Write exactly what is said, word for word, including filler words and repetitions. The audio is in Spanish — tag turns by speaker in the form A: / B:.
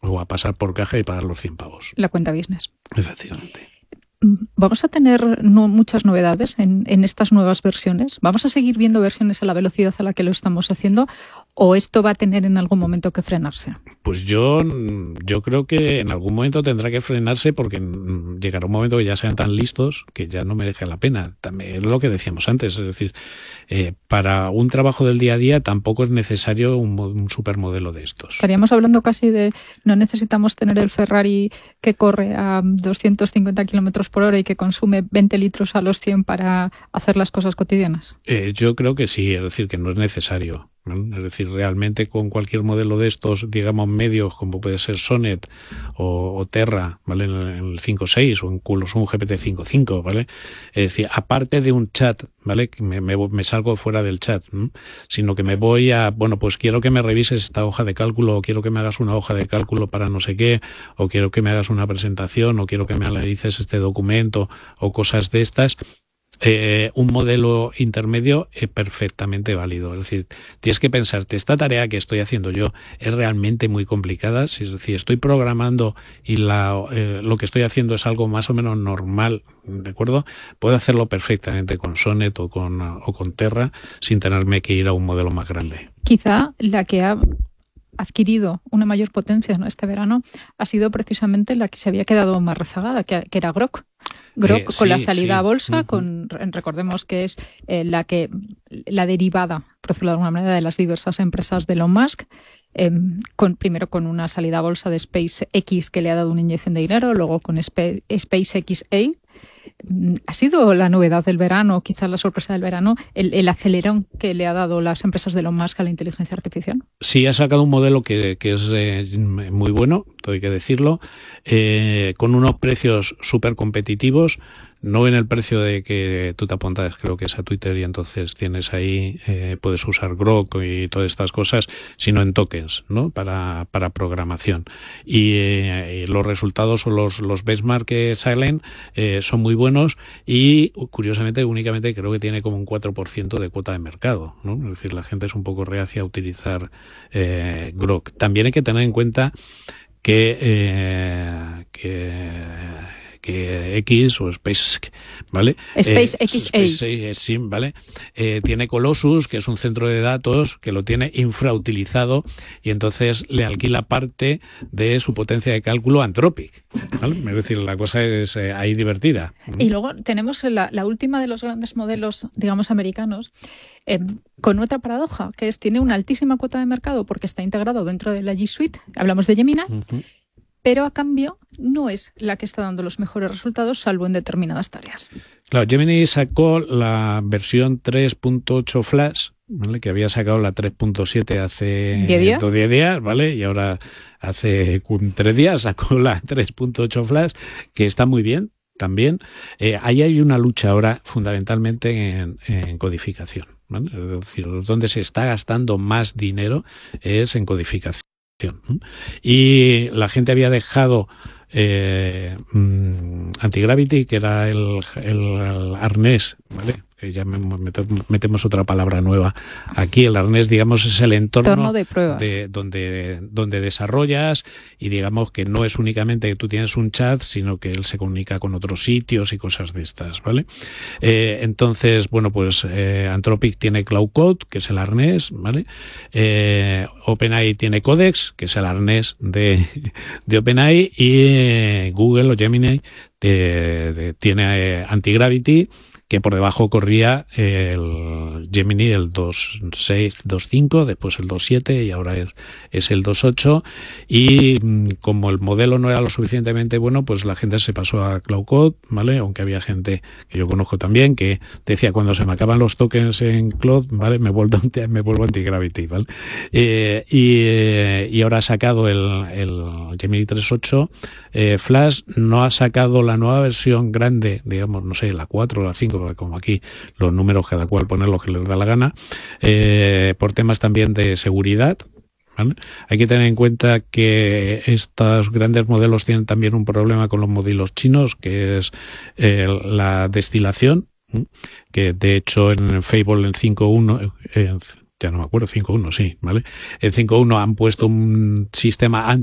A: o a pasar por caja y pagar los cien pavos.
B: La cuenta business.
A: Efectivamente.
B: ¿Vamos a tener no, muchas novedades en, en estas nuevas versiones? ¿Vamos a seguir viendo versiones a la velocidad a la que lo estamos haciendo? ¿O esto va a tener en algún momento que frenarse?
A: Pues yo, yo creo que en algún momento tendrá que frenarse porque llegará un momento que ya sean tan listos que ya no merezca la pena. También es lo que decíamos antes, es decir, eh, para un trabajo del día a día tampoco es necesario un, un supermodelo de estos.
B: Estaríamos hablando casi de no necesitamos tener el Ferrari que corre a doscientos cincuenta kilómetros por hora y que consume veinte litros a los cien para hacer las cosas cotidianas.
A: Eh, yo creo que sí, es decir, que no es necesario. ¿no? Es decir, realmente con cualquier modelo de estos, digamos, medios, como puede ser Sonnet o, o Terra, ¿vale? En el cinco punto seis o incluso un G P T cinco punto cinco, ¿vale? Es decir, aparte de un chat, ¿vale? Que me, me, me salgo fuera del chat, ¿no? Sino que me voy a, bueno, pues quiero que me revises esta hoja de cálculo, o quiero que me hagas una hoja de cálculo para no sé qué, o quiero que me hagas una presentación, o quiero que me analices este documento, o cosas de estas. Eh, un modelo intermedio es perfectamente válido. Es decir, tienes que pensarte, esta tarea que estoy haciendo yo es realmente muy complicada. Es decir, estoy programando y la, eh, lo que estoy haciendo es algo más o menos normal, ¿de acuerdo? Puedo hacerlo perfectamente con Sonnet o con, o con Terra sin tenerme que ir a un modelo más grande.
B: Quizá la que ha adquirido una mayor potencia, ¿no? este verano ha sido precisamente la que se había quedado más rezagada, que, que era Grok. Grok eh, con sí, la salida sí. a bolsa, uh-huh. con recordemos que es eh, la que la derivada, por decirlo de alguna manera, de las diversas empresas de Elon Musk, eh, con, primero con una salida a bolsa de SpaceX que le ha dado una inyección de dinero, luego con Spe- SpaceX A. Ha sido la novedad del verano, quizás la sorpresa del verano, el, el acelerón que le ha dado las empresas de Elon Musk a la inteligencia artificial.
A: Sí, ha sacado un modelo que, que es eh, muy bueno, todo hay que decirlo, eh, con unos precios súper competitivos. No en el precio de que tú te apuntas, creo que es a Twitter y entonces tienes ahí, eh, puedes usar Grok y todas estas cosas, sino en tokens, ¿no? Para, para programación. Y, eh, y los resultados o los, los benchmark que salen eh, son muy buenos y, curiosamente, únicamente creo que tiene como un cuatro por ciento de cuota de mercado, ¿no? Es decir, la gente es un poco reacia a utilizar eh, Grok. También hay que tener en cuenta que, eh, que que X o Space, ¿vale?
B: SpaceX A.
A: Eh, Space, sí, ¿vale? Eh, tiene Colossus, que es un centro de datos que lo tiene infrautilizado y entonces le alquila parte de su potencia de cálculo a Anthropic, ¿vale? Es decir, la cosa es eh, ahí divertida.
B: Y luego tenemos la, la última de los grandes modelos, digamos, americanos, eh, con otra paradoja, que es tiene una altísima cuota de mercado porque está integrado dentro de la G Suite, hablamos de Gemini, uh-huh. pero a cambio no es la que está dando los mejores resultados, salvo en determinadas tareas.
A: Claro, Gemini sacó la versión tres punto ocho Flash, ¿vale? Que había sacado la tres punto siete hace
B: diez días,
A: diez días, ¿vale? Y ahora hace tres días sacó la tres punto ocho Flash, que está muy bien también. Eh, ahí hay una lucha ahora fundamentalmente en, en codificación, ¿vale? Es decir, donde se está gastando más dinero es en codificación. Y la gente había dejado eh, Antigravity, que era el, el, el arnés, ¿vale? Que ya metemos otra palabra nueva aquí. El arnés, digamos, es el entorno,
B: entorno de pruebas
A: de, donde, donde desarrollas y digamos que no es únicamente que tú tienes un chat, sino que él se comunica con otros sitios y cosas de estas, ¿vale? Eh, entonces, bueno, pues eh, Anthropic tiene Cloud Code, que es el arnés, ¿vale? Eh, OpenAI tiene Codex, que es el arnés de, de OpenAI, y eh, Google o Gemini de, de, tiene eh, Antigravity, que por debajo corría el Gemini, el dos punto seis, dos punto cinco, después el dos punto siete y ahora es, es el dos punto ocho. Y como el modelo no era lo suficientemente bueno, pues la gente se pasó a Cloud Code, ¿vale? Aunque había gente que yo conozco también que decía, cuando se me acaban los tokens en Cloud, ¿vale? Me vuelvo, me vuelvo a Antigravity, ¿vale? Eh, y, y ahora ha sacado el, el Gemini tres punto ocho eh, Flash, no ha sacado la nueva versión grande, digamos, no sé, la cuatro o la cinco, porque como aquí los números cada cual poner lo que les da la gana, eh, por temas también de seguridad, ¿vale? Hay que tener en cuenta que estos grandes modelos tienen también un problema con los modelos chinos, que es eh, la destilación, ¿eh? Que de hecho en Fable en cinco punto uno, eh, ya no me acuerdo, cinco punto uno, sí, ¿vale? En cinco punto uno han puesto un sistema